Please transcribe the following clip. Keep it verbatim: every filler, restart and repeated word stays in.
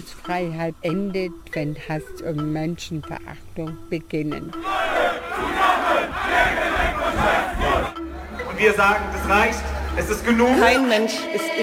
Meinungsfreiheit endet, wenn Hass und Menschenverachtung beginnen. Und wir sagen, das reicht, es ist genug. Kein Mensch ist